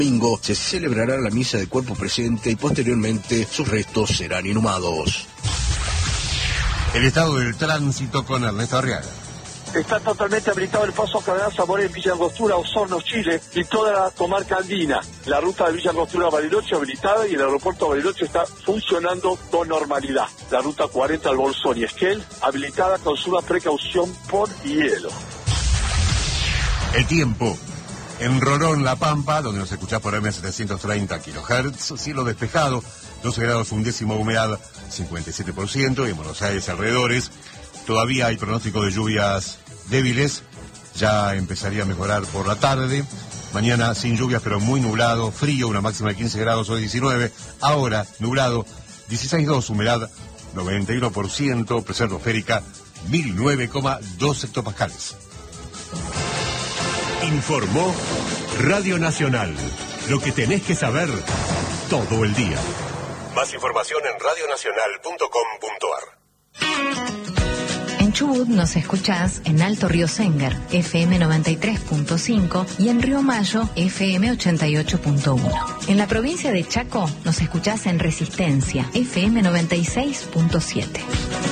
Domingo se celebrará la misa de cuerpo presente y posteriormente sus restos serán inhumados. El estado del tránsito con Ernesto Arriaga. Está totalmente habilitado el paso a Cardenal Zamora en Villa Angostura, Osorno, Chile, y toda la comarca andina. La ruta de Villa Angostura a Bariloche habilitada y el aeropuerto de Bariloche está funcionando con normalidad. La ruta 40 al Bolsón y Esquel habilitada con suma precaución por hielo. El tiempo. En Rolón, La Pampa, donde nos escuchás por M730 kHz, cielo despejado, 12 grados un décimo, humedad 57%, y en Buenos Aires alrededores todavía hay pronóstico de lluvias débiles, ya empezaría a mejorar por la tarde, mañana sin lluvias pero muy nublado, frío, una máxima de 15 grados, hoy 19, ahora nublado, 16,2, humedad 91%, presión atmosférica 1009,2 hectopascales. Informó Radio Nacional. Lo que tenés que saber todo el día. Más información en radionacional.com.ar. En Chubut nos escuchás en Alto Río Sénger, FM 93.5 y en Río Mayo, FM 88.1. En la provincia de Chaco nos escuchás en Resistencia, FM 96.7.